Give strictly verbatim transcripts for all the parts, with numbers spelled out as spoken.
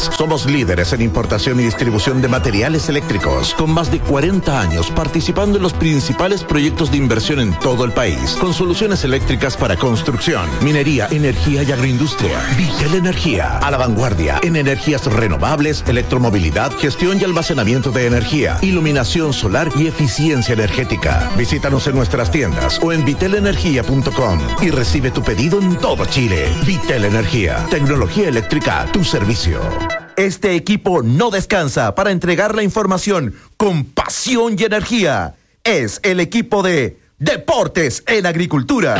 eléctricas. Somos líderes en importación y distribución de materiales eléctricos, con más de cuarenta años participando en los principales proyectos de inversión en todo el país, con soluciones eléctricas para construcción, minería, energía y agroindustria. Vitel Energía, a la vanguardia en energías renovables, electromovilidad, gestión y almacenamiento de energía, iluminación solar y eficiencia energética. Visítanos en nuestras tiendas o en vitel energía punto com y recibe tu pedido en todo Chile. Vitel Energía, tecnología eléctrica a tu servicio. Este equipo no descansa para entregar la información con pasión y energía. Es el equipo de Deportes en Agricultura.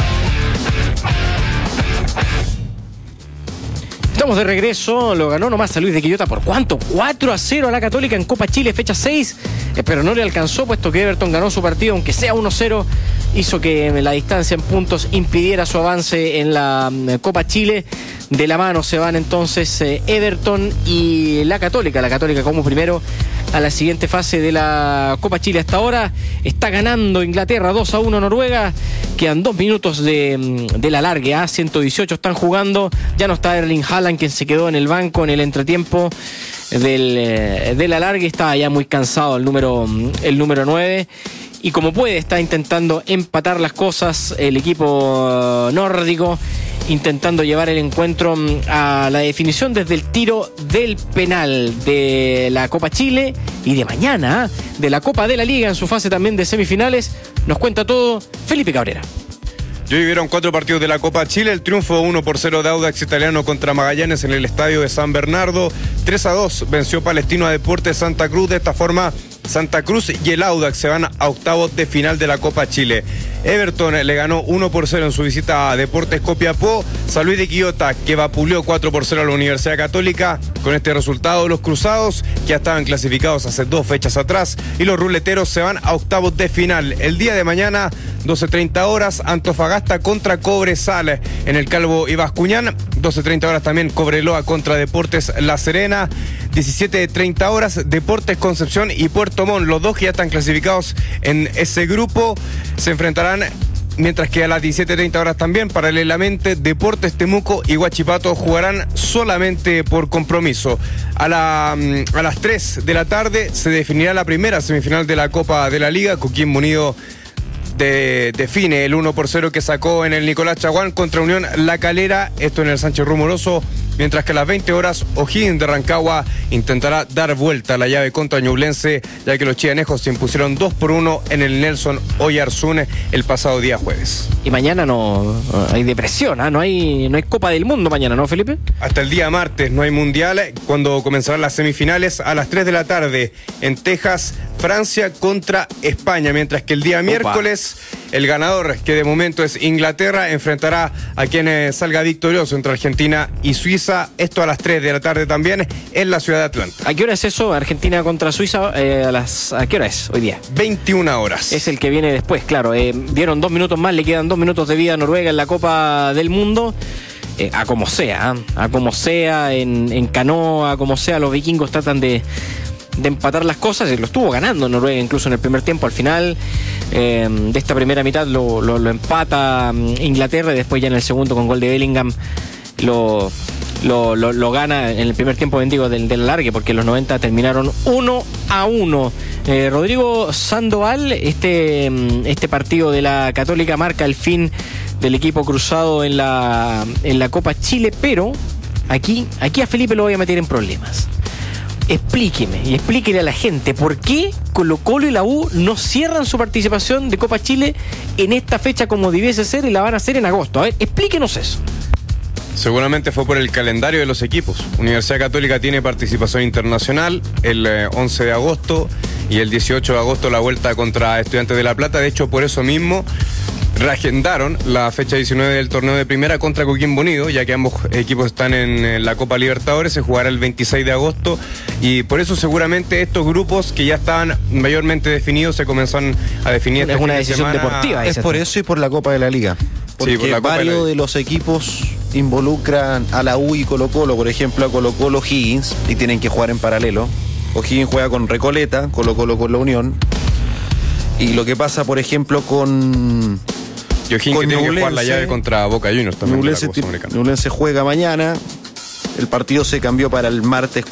Estamos de regreso, lo ganó nomás San Luis de Quillota. ¿Por cuánto? cuatro a cero a la Católica en Copa Chile, fecha seis, eh, pero no le alcanzó, puesto que Everton ganó su partido, aunque sea uno cero, hizo que la distancia en puntos impidiera su avance en la um, Copa Chile. De la mano se van entonces eh, Everton y la Católica, la Católica como primero a la siguiente fase de la Copa Chile. Hasta ahora está ganando Inglaterra dos a uno Noruega, quedan dos minutos de, de la largue, a ¿eh? ciento dieciocho están jugando, ya no está Erling Haaland, quien se quedó en el banco en el entretiempo del, eh, de la largue, está ya muy cansado el número, el número nueve. Y como puede, está intentando empatar las cosas el equipo nórdico, intentando llevar el encuentro a la definición desde el tiro del penal de la Copa Chile y de mañana de la Copa de la Liga en su fase también de semifinales. Nos cuenta todo Felipe Cabrera. Ya vivieron cuatro partidos de la Copa Chile, el triunfo uno por cero de Audax Italiano contra Magallanes en el estadio de San Bernardo, tres a dos venció Palestino a Deportes Santa Cruz. De esta forma, Santa Cruz y el Audax se van a octavos de final de la Copa Chile. Everton le ganó uno por cero en su visita a Deportes Copiapó. San Luis de Quillota, que vapuleó cuatro por cero a la Universidad Católica. Con este resultado, los cruzados, que ya estaban clasificados hace dos fechas atrás, y los ruleteros se van a octavos de final. El día de mañana, doce treinta horas, Antofagasta contra Cobresal en el Calvo y Bascuñán. doce treinta horas también Cobreloa contra Deportes La Serena. diecisiete treinta horas, Deportes Concepción y Puerto Montt, los dos que ya están clasificados en ese grupo, se enfrentarán. Mientras que a las diecisiete treinta horas también, paralelamente, Deportes Temuco y Huachipato jugarán solamente por compromiso. A, la, a las tres de la tarde se definirá la primera semifinal de la Copa de la Liga. Coquimbo Unido de, define el uno por cero que sacó en el Nicolás Chaguán contra Unión La Calera, esto en el Sánchez Rumoroso. Mientras que a las veinte horas, O'Higgins de Rancagua intentará dar vuelta a la llave contra Ñublense, ya que los chianejos se impusieron dos por uno en el Nelson Oyarzún el pasado día jueves. Y mañana no hay depresión, ¿eh? no hay no hay Copa del Mundo mañana, ¿no, Felipe? Hasta el día martes no hay mundial, cuando comenzarán las semifinales a las tres de la tarde en Texas, Francia contra España, mientras que el día Opa. miércoles el ganador, que de momento es Inglaterra, enfrentará a quien salga victorioso entre Argentina y Suiza. Esto a las tres de la tarde también en la ciudad de Atlanta. ¿A qué hora es eso? Argentina contra Suiza, eh, a las ¿a qué hora es hoy día? veintiuna horas. Es el que viene después, claro. Eh, dieron dos minutos más, le quedan dos minutos de vida a Noruega en la Copa del Mundo. Eh, a como sea, ¿eh? a como sea, en, en canoa, a como sea, los vikingos tratan de... de empatar las cosas. Lo estuvo ganando Noruega incluso en el primer tiempo. Al final eh, de esta primera mitad lo, lo, lo empata um, Inglaterra, y después ya en el segundo con gol de Bellingham lo, lo, lo, lo gana en el primer tiempo, bendigo, del, del alargue, porque los noventa terminaron uno a uno. eh, Rodrigo Sandoval, este, este partido de la Católica marca el fin del equipo cruzado en la, en la Copa Chile, pero aquí, aquí a Felipe lo voy a meter en problemas. Explíqueme y explíquele a la gente por qué Colo-Colo y la U no cierran su participación de Copa Chile en esta fecha como debiese ser, y la van a hacer en agosto. A ver, explíquenos eso. Seguramente fue por el calendario de los equipos. Universidad Católica tiene participación internacional el eh, once de agosto y el dieciocho de agosto la vuelta contra Estudiantes de La Plata. De hecho, por eso mismo reagendaron la fecha diecinueve del torneo de primera contra Coquimbo Unido, ya que ambos equipos están en, en la Copa Libertadores. Se jugará el veintiséis de agosto, y por eso seguramente estos grupos que ya estaban mayormente definidos se comenzaron a definir. Es una decisión deportiva. Es por eso y por la Copa de la Liga. Porque sí, por la Copa varios de, la... de los equipos involucran a la U y Colo-Colo. Por ejemplo, a Colo-Colo Higgins, y tienen que jugar en paralelo. O'Higgins juega con Recoleta, Colo-Colo con la Unión. Y lo que pasa, por ejemplo, con... Y O'Higgins que tiene que jugar la llave contra Boca Juniors también. Ñublense juega mañana. El partido se cambió para el martes